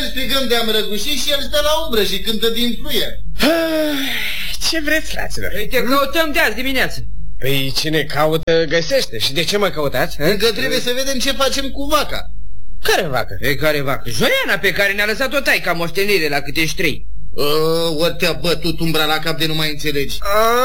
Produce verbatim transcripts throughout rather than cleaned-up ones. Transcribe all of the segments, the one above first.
îl strigăm de-am răgușit și el stă la umbră și cântă din fluier. Ce vreți, fraților? Păi te căutăm de azi dimineață. Păi cine caută, găsește. Și de ce mă căutați? Încă trebuie să vedem ce facem cu vaca. Care vacă? E care vacă? Joiana pe care ne-a lăsat-o taica moștenire la câte trei. Uh, ori te-a bătut umbra la cap de nu mai înțelegi.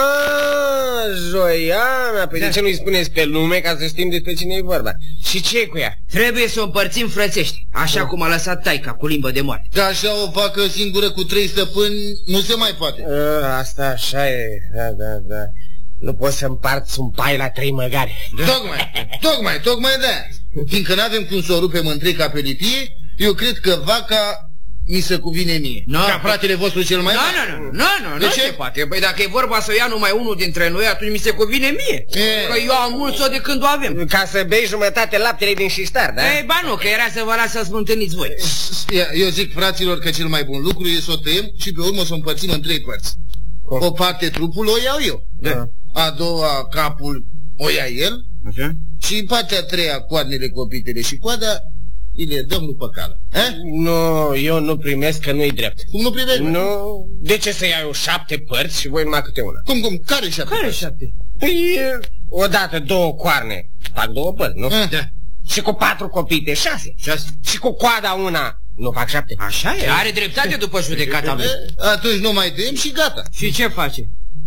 Aaaa, Joiana, păi da. De ce nu-i spuneți pe lume ca să știm despre cine e vorba? Și ce e cu ea? Trebuie să o împărțim frățești, așa da. cum a lăsat taica cu limbă de moarte. Că așa o vacă singură cu trei stăpâni nu se mai poate. A, asta așa e, da, da, da. Nu poți să împarți un pai la trei măgari. Da. Tocmai, tocmai, tocmai de-aia. Fiindcă n-avem cum să o rupem în trei ca pe lipie, eu cred că vaca mi se cuvine mie. No. Ca fratele vostru cel mai mare. Nu, nu, nu, nu, nu, nu se poate. Păi dacă e vorba să o ia numai unul dintre noi, atunci mi se cuvine mie. E. Că eu am mult-o de când o avem. Ca să bei jumătate laptele din șistar, da? Ei, ba nu, că era să vă las să-ți întâlniți voi. Eu zic, fraților, că cel mai bun lucru e să o tăiem și pe urmă să o împărțim în trei părți. Oh. O parte trupul o iau eu. Da. A doua capul o ia el. Așa. Și partea a treia coarnele, copitele și coada le dăm după cală. Eh? Nu, eu nu primesc, că nu-i drept. Cum nu primești? Nu. De ce să iau eu șapte părți și voi numai câte una? Cum, cum? Care șapte? Care șapte? Păi, odată două coarne, fac două părți, nu? Eh. Da. Și cu patru copite, șase. Șase. Și cu coada una, nu fac șapte. Așa e, are dreptate după judecata lui. Atunci nu mai tăiem și gata. Și ce face?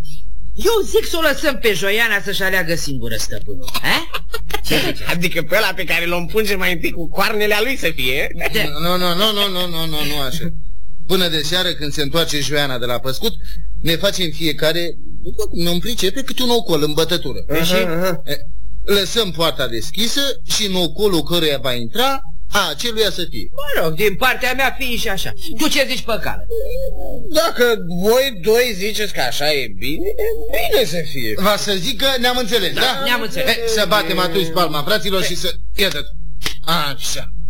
Eu zic să o lăsăm pe Joiana să-și aleagă singură stăpânul. Ce zice? Adică pe ăla pe care l-o împunge mai întâi cu coarnele a lui să fie? Nu, nu, nu, nu, nu, nu, nu, nu așa. Până de seară, când se întoarce Joiana de la păscut, ne facem fiecare, după cum ne-o pricepe, câte un ocol în bătătură. Uh-huh, și uh-huh. lăsăm poarta deschisă și în ocolul căruia va intra, a aceluia să fie. Mă rog, din partea mea fii și așa. Tu ce zici pe cală? Dacă voi doi ziceți că așa e bine, bine să fie. Va să zic că ne-am înțeles, da? Da, ne-am înțeles. E, să batem atunci palma, fraților, și să... Iată. Așa.